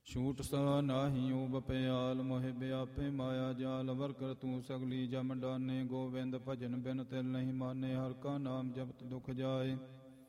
ਛੂਟ ਸਾ ਨਾਹੀ ਊਬ ਪਿਆਲ ਮੋਹਿ ਬਿਆਪੇ ਮਾਇਆ ਜਾਲ ਵਰ ਕਰ ਤੂੰ ਸਗਲੀ ਜਮ ਡਾਨੇ ਗੋਬਿੰਦ ਭਜਨ ਬਿਨ ਤਿਲ ਨਹੀਂ ਮਾਨੇ ਹਰ ਕਾ ਨਾਮ ਜਪਤ ਦੁਖ ਜਾਏ